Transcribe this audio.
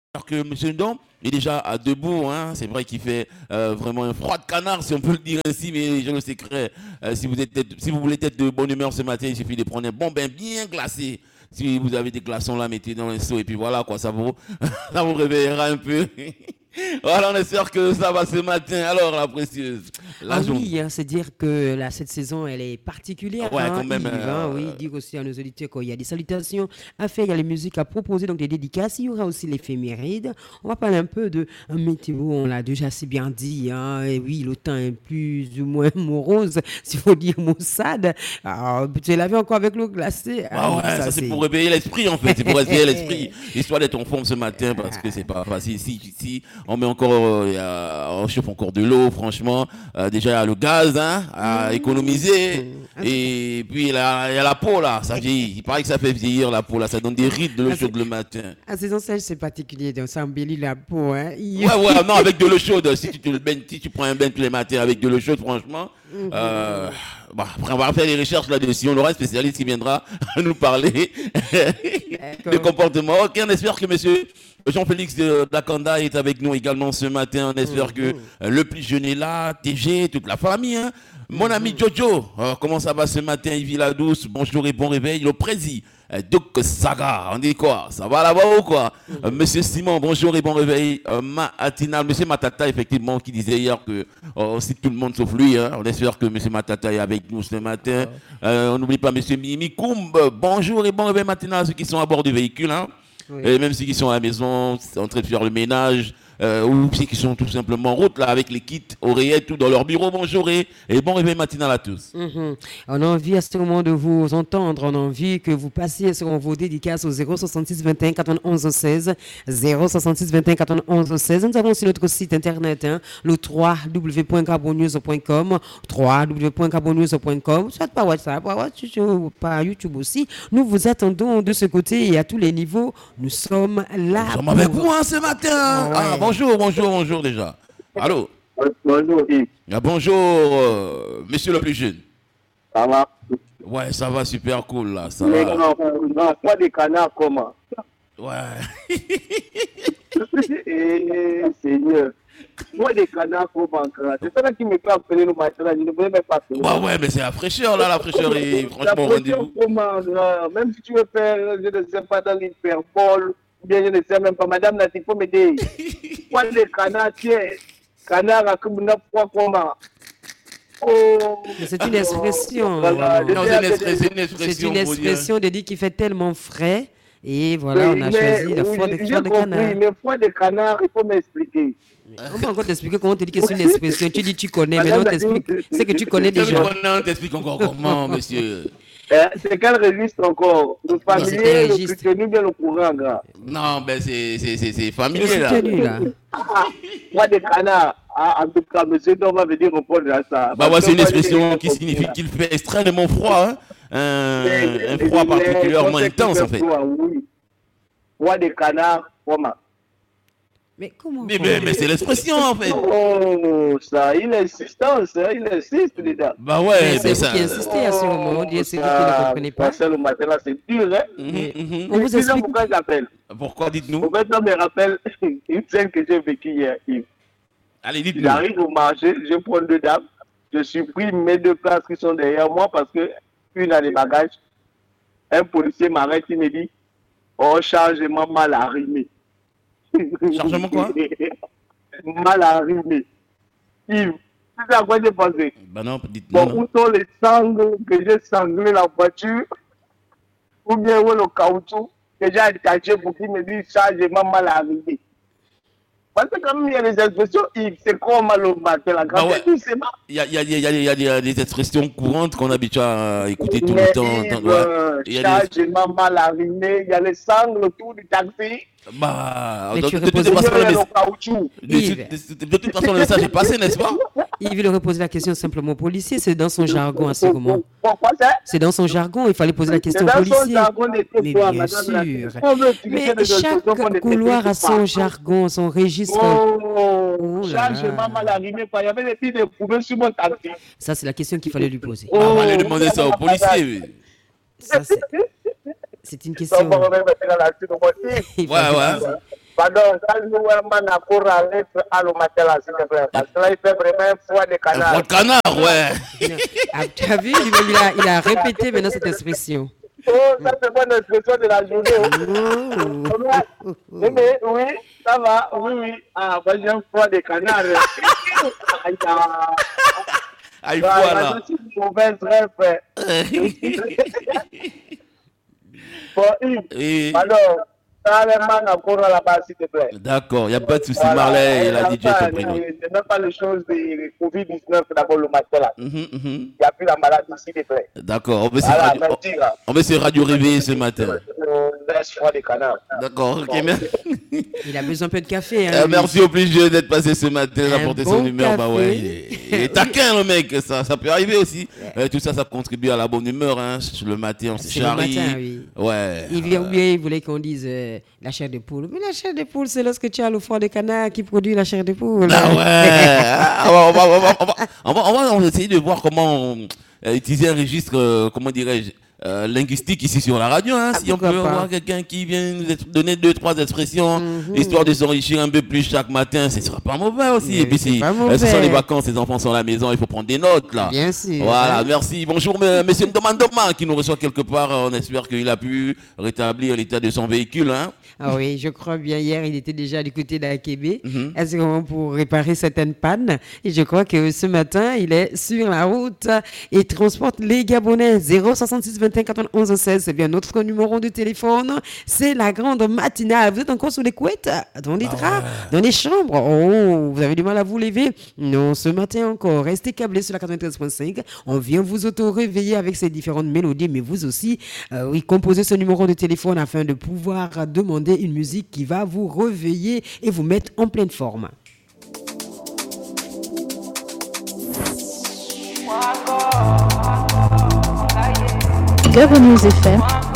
Alors que M. Ndom est déjà à debout, hein. C'est vrai qu'il fait vraiment un froid de canard, si on peut le dire ainsi, mais j'ai le secret. Si vous voulez être de bonne humeur ce matin, il suffit de prendre un bon bain bien glacé. Si vous avez des glaçons là, mettez dans un seau et puis voilà quoi, ça vous réveillera un peu. Voilà, on espère que ça va ce matin. Alors, la précieuse. Oui, hein, c'est dire que là, cette saison, elle est particulière. Ouais, Hein, quand même. Yves, oui, dire aussi à nos auditeurs qu'il y a des salutations à faire, il y a les musiques à proposer, donc des dédicaces. Il y aura aussi l'éphéméride. On va parler un peu de météo, on l'a déjà assez bien dit. Hein, et oui, le temps est plus ou moins morose, s'il faut dire maussade. Alors, tu l'avais encore avec l'eau glacée. Ça c'est pour réveiller l'esprit en fait. C'est pour réveiller l'esprit. Histoire d'être en forme ce matin parce que c'est pas facile. Si on met encore, on chauffe encore de l'eau, franchement. Déjà, il y a le gaz hein, à économiser. Et puis, il y a la peau là, ça vieillit. Il paraît que ça fait vieillir la peau là, ça donne des rides de l'eau chaude le matin. À saison sèche, c'est particulier, donc ça embellit la peau. Hein. Non, avec de l'eau chaude. Si tu prends un bain tous les matins avec de l'eau chaude, franchement. Après, on va faire des recherches là-dessus. On aura un spécialiste qui viendra nous parler de comportement. Ok, on espère que monsieur Jean-Félix Dakanda est avec nous également ce matin. On espère que le plus jeune est là, TG, toute la famille. Hein. Mon ami Jojo, comment ça va ce matin, Yves la douce? Bonjour et bon réveil. Le président, Doc Saga, on dit quoi? Ça va là-bas ou quoi? Monsieur Simon, bonjour et bon réveil. Matinal, monsieur Matata, effectivement, qui disait hier que c'est tout le monde sauf lui. Hein. On espère que monsieur Matata est avec nous ce matin. On n'oublie pas monsieur Mimi Koumbe, bonjour et bon réveil matinal à ceux qui sont à bord du véhicule. Hein. Oui. Et même ceux qui sont à la maison, en train de faire le ménage, ou ceux qui sont tout simplement en route là, avec les kits, oreillettes, tout dans leur bureau. Bonjour et bon réveil matinal à tous. On a envie à ce moment de vous entendre. On a envie que vous passiez sur vos dédicaces au 066 21 91 16. 066 21 91 16. Nous avons aussi notre site internet, hein, le www.gabonnews.com. www.gabonnews.com. Soit par WhatsApp, par YouTube aussi. Nous vous attendons de ce côté et à tous les niveaux. Nous sommes là. Nous sommes avec vous hein, ce matin. Bonjour déjà. Allô. Bonjour Yves. Bonjour, monsieur le plus jeune. Ça va? Ouais, ça va super cool là. Ça mais va. Non, quoi des canards comment? Ouais. Seigneur. Moi des canards comment? C'est ça qui me fait appeler le matin. Je ne voulais même pas faire. Ouais, mais c'est la fraîcheur là. La fraîcheur est franchement au rendez-vous. Même si tu veux faire, je ne sais pas, dans l'hyperbole. Bien, je ne sais même pas, madame, là, il faut m'aider. Quoi, les canards, tiens, canard, à comme une fois, comment? Mais c'est une expression. C'est une expression de dire qu'il fait tellement frais. Et voilà, on a choisi le foie de canard. Oui, le foie de canard, il faut m'expliquer. On va encore t'expliquer comment tu dis que c'est une expression. Tu dis tu connais, mais non, t'expliques. C'est que tu connais déjà. On t'explique encore comment, monsieur. C'est quel registre encore? Le familier, le soutenu, bien le courant, gars. Non, ben c'est familier là. Moi, des canards. En tout cas, monsieur Dom va venir répondre à ça. C'est une expression qui signifie qu'il fait extrêmement froid. Hein? Un froid particulièrement intense, en fait. Oui. Moi, des canards, comment? Mais comment? Mais c'est l'expression, en fait. Ça, il insiste, il insiste, les gars. C'est ça. Qui insistait à ce moment, c'est qui ne comprenait pas. C'est le matin, là, c'est dur, hein. On vous explique. Pourquoi j'appelle? Pourquoi, dites-nous? En fait, ça me rappelle une scène que j'ai vécue hier. Allez, dites-nous. J'arrive au marché, je prends deux dames, je supprime mes deux places qui sont derrière moi parce que une a des bagages. Un policier m'arrête, il me dit, chargement mal arrimé. Chargement quoi? Mal arrimé. Yves, tu sais à quoi j'ai pensé? Non, dites-nous. Où sont les sangles que j'ai sanglé la voiture? Ou bien où est le caoutchouc que j'ai attaché pour qu'il me dise chargement mal arrimé? Parce que quand même, il y a des expressions, c'est comme le matin, la grande il y a des expressions courantes qu'on habitue à écouter tout le temps. Chargement mal arrimé, il y a les sangles autour du taxi. De toute façon, le message est passé, n'est-ce pas? Il veut reposer la question simplement au policier, c'est dans son jargon à ce moment. Pourquoi ça? C'est dans son jargon, il fallait poser la question au policier. Mais bien sûr. Mais chaque couloir a son jargon, son registre. Chargement mal arrimé, il y avait des petits déprouvés sur mon taxi. Ça, c'est la question qu'il fallait lui poser. On va lui demander ça au policier. Ça, c'est une question. Ouais. Pardon, ça nous a couru à l'être à le matin là, s'il te plaît. Parce que là, il fait vraiment un foie de canard. Un foie de canard, ouais. Tu as vu, il a répété maintenant cette expression. Oh, ça c'est pas une expression de la journée. Mais oui, ça va, oui. Ah, moi j'ai un foie de canard. Il faut là. C'est une mauvaise rêve. Bon, Yves, pardon. D'accord, il n'y a pas de souci. Voilà. Marley et la DJ t'ont pris. Ce n'est pas les choses de Covid-19 d'abord le matin là. Il n'y a plus la maladie, s'il te plaît. D'accord, on met sur Radio Réveillé ce matin. D'accord, ok, merci. Il a besoin un peu de café. Hein, merci au plus jeune d'être passé ce matin, d'apporter son humeur. Bah ouais, il est taquin le mec, ça peut arriver aussi. Tout ça contribue à la bonne humeur. Hein. Le matin, on se charrie. Le matin, oui. Ouais. Il voulait qu'on dise la chair de poule. Mais la chair de poule, c'est lorsque tu as le foie de canard qui produit la chair de poule. Ah ouais. On va essayer de voir comment utiliser un registre, comment dirais-je, linguistique ici sur la radio. Hein, si on peut avoir quelqu'un qui vient nous donner 2-3 expressions, histoire de s'enrichir un peu plus chaque matin, ce ne sera pas mauvais aussi. Et puis si ce sont les vacances, les enfants sont à la maison, il faut prendre des notes là. Bien sûr. Voilà, merci. Bonjour monsieur Ndoma qui nous reçoit quelque part. On espère qu'il a pu rétablir l'état de son véhicule. Hein. Ah oui, je crois bien. Hier, il était déjà du côté d'Akébé, pour réparer certaines pannes. Et je crois que ce matin, il est sur la route et transporte les Gabonais. 066 21 91 16, c'est bien notre numéro de téléphone. C'est la grande matinale. Vous êtes encore sous les couettes, dans les draps, dans les chambres. Oh, vous avez du mal à vous lever? Non, ce matin encore, restez câblés sur la 93.5. On vient vous auto-réveiller avec ces différentes mélodies, mais vous aussi, composez ce numéro de téléphone afin de pouvoir demander une musique qui va vous réveiller et vous mettre en pleine forme. Gabonnews FM